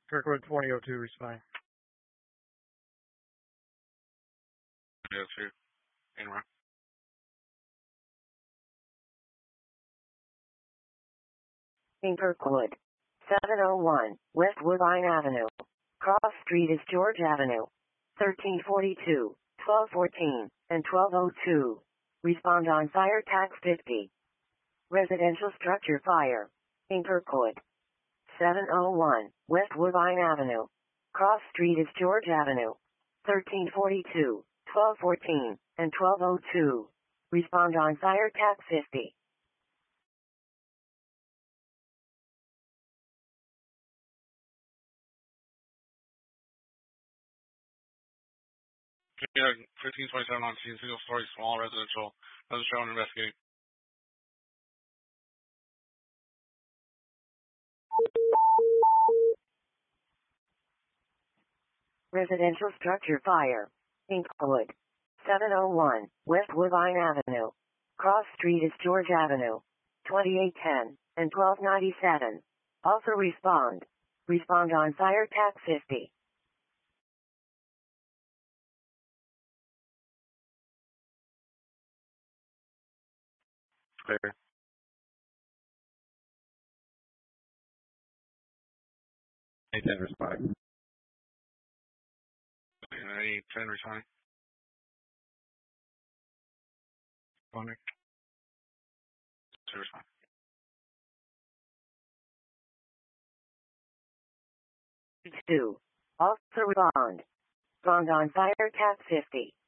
Kirkwood 2002, respond. 2002. Anyway. In Kirkwood. 701, West Woodbine Avenue. Cross Street is George Avenue. 1342, 1214, and 1202. Respond on fire tax 50. Residential structure fire. In Kirkwood. 701, West Woodbine Avenue. Cross Street is George Avenue. 1342, 1214, and 1202. Respond on fire tax 50. Yeah, 1527 on scene, single story, small residential. Doesn't show and investigate. Residential structure fire. Inkwood. 701, West Woodbine Avenue. Cross Street is George Avenue. 2810 and 1297. Also respond. Respond on fire tax 50. Clear. 810 respond. 810 responding. Responding. 2 respond. 2. Also respond. Respond on fire tax 50.